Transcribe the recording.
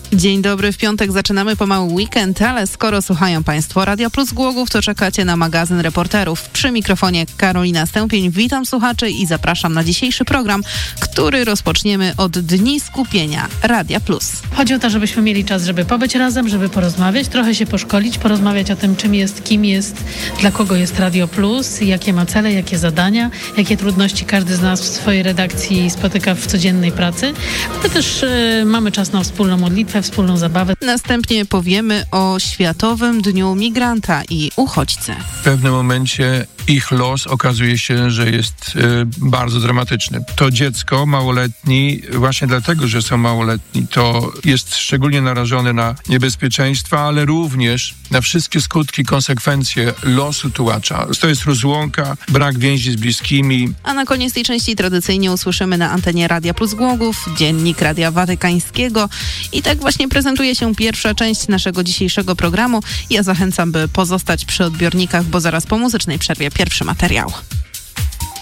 Dzień dobry, w piątek zaczynamy pomału weekend, ale skoro słuchają Państwo Radia Plus Głogów, to czekacie na magazyn reporterów. Przy mikrofonie Karolina Stępień, witam słuchaczy i zapraszam na dzisiejszy program, który rozpoczniemy od Dni Skupienia Radia Plus. Chodzi o to, żebyśmy mieli czas, żeby pobyć razem, żeby porozmawiać, trochę się poszkolić, porozmawiać o tym, czym jest, kim jest, dla kogo jest Radio Plus, jakie ma cele, jakie zadania, jakie trudności każdy z nas w swojej redakcji spotyka w codziennej pracy, ale też mamy czas na wspólną modlitwę, wspólną zabawę. Następnie powiemy o Światowym Dniu Migranta i Uchodźcy. W pewnym momencie ich los okazuje się, że jest bardzo dramatyczny. To dziecko małoletni, właśnie dlatego, że są małoletni, to jest szczególnie narażone na niebezpieczeństwa, ale również na wszystkie skutki, konsekwencje losu tułacza. To jest rozłąka, brak więzi z bliskimi. A na koniec tej części tradycyjnie usłyszymy na antenie Radia Plus Głogów Dziennik Radia Watykańskiego. I tak właśnie prezentuje się pierwsza część naszego dzisiejszego programu. Ja zachęcam, by pozostać przy odbiornikach, bo zaraz po muzycznej przerwie pierwszy materiał.